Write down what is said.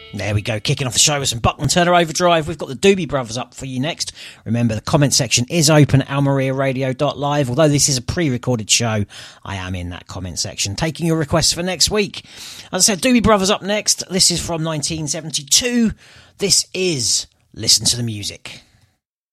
There we go, kicking off the show with some Buckman Turner Overdrive. We've got the Doobie Brothers up for you next. Remember, the comment section is open at almariaradio.live. Although this is a pre-recorded show, I am in that comment section, taking your requests for next week. As I said, Doobie Brothers up next. This is from 1972. This is Listen to the Music.